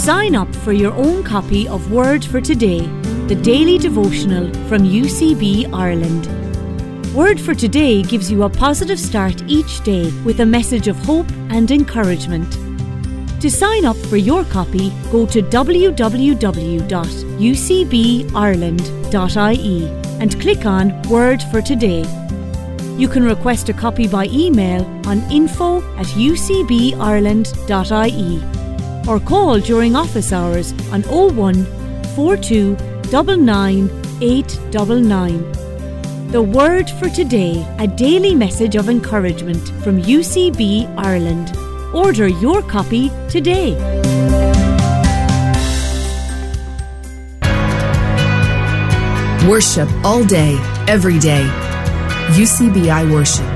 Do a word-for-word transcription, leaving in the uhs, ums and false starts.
Sign up for your own copy of Word for Today, the daily devotional from U C B Ireland. Word for Today gives you a positive start each day with a message of hope and encouragement. To sign up for your copy, go to w w w dot u c b ireland dot i e and click on Word for Today. You can request a copy by email on info at u c b ireland dot i e or call during office hours on oh one, four two nine nine, eight nine nine. The Word for Today, a daily message of encouragement from U C B Ireland. Order your copy today. Worship all day, every day. U C B I Worship.